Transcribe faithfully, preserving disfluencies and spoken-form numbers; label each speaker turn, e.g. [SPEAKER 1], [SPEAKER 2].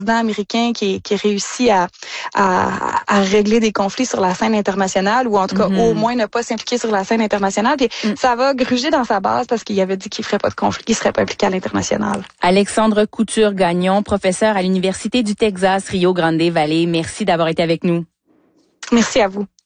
[SPEAKER 1] américain qui, qui réussit à, à, à régler des conflits sur la scène internationale ou en tout cas mm-hmm. au moins ne pas s'impliquer sur la scène internationale. Puis mm. ça va gruger dans sa base parce qu'il avait dit qu'il ferait pas de conflit, qu'il serait pas impliqué à l'international.
[SPEAKER 2] Alexandre Couture-Gagnon, professeur à l'Université du Texas, Rio Grande Valley. Merci d'avoir été avec nous.
[SPEAKER 1] Merci à vous.